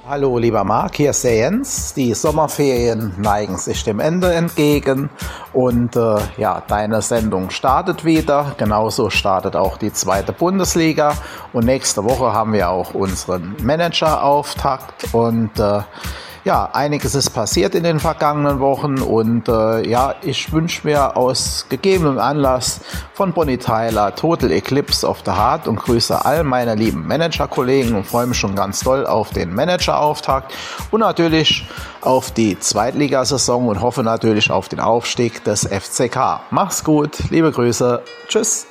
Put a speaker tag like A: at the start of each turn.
A: Hallo lieber Marc, hier ist der Jens. Die Sommerferien neigen sich dem Ende entgegen und deine Sendung startet wieder. Genauso startet auch die zweite Bundesliga und nächste Woche haben wir auch unseren Manager-Auftakt und einiges ist passiert in den vergangenen Wochen und ich wünsche mir aus gegebenem Anlass von Bonnie Tyler Total Eclipse of the Heart und grüße all meine lieben Manager-Kollegen und freue mich schon ganz doll auf den Manager-Auftakt und natürlich auf die Zweitligasaison und hoffe natürlich auf den Aufstieg des FCK. Mach's gut, liebe Grüße, tschüss.